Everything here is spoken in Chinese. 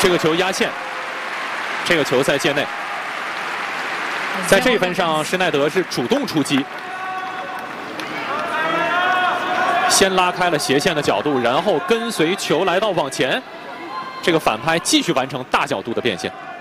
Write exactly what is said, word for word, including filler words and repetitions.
这个球压线，这个球在界内。在这一分上，施耐德是主动出击，先拉开了斜线的角度，然后跟随球来到网前，这个反拍继续完成大角度的变线。